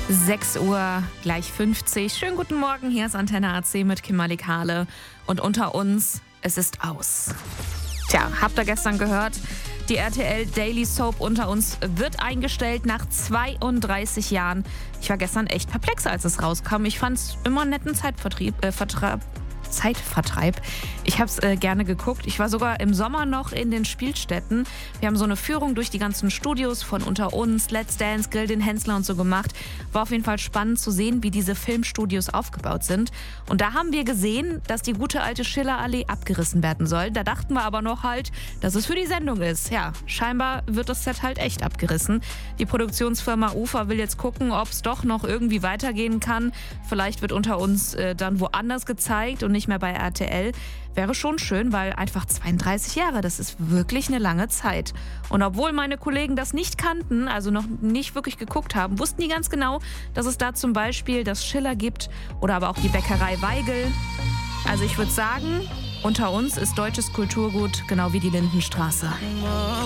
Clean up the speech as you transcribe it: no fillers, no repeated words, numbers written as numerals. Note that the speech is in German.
6 Uhr gleich 50. Schönen guten Morgen, hier ist Antenne AC mit Kim Malik Hale. Und unter uns, es ist aus. Tja, habt ihr gestern gehört? Die RTL Daily Soap Unter uns wird eingestellt nach 32 Jahren. Ich war gestern echt perplex, als es rauskam. Ich fand es immer einen netten Zeitvertreib. Ich habe es gerne geguckt. Ich war sogar im Sommer noch in den Spielstätten. Wir haben so eine Führung durch die ganzen Studios von Unter uns, Let's Dance, Grill den Hensler und so gemacht. War auf jeden Fall spannend zu sehen, wie diese Filmstudios aufgebaut sind. Und da haben wir gesehen, dass die gute alte Schillerallee abgerissen werden soll. Da dachten wir aber noch halt, dass es für die Sendung ist. Ja, scheinbar wird das Set halt echt abgerissen. Die Produktionsfirma UFA will jetzt gucken, ob es doch noch irgendwie weitergehen kann. Vielleicht wird Unter uns dann woanders gezeigt und nicht mehr bei RTL. Wäre schon schön, weil einfach 32 Jahre, das ist wirklich eine lange Zeit. Und obwohl meine Kollegen das nicht kannten, also noch nicht wirklich geguckt haben, wussten die ganz genau, dass es da zum Beispiel das Schiller gibt oder aber auch die Bäckerei Weigel. Also ich würde sagen, Unter uns ist deutsches Kulturgut, genau wie die Lindenstraße.